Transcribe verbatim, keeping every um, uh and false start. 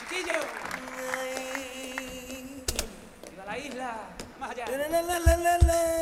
Chiquillo. Viva la isla. Más allá. La, la, la, la, la.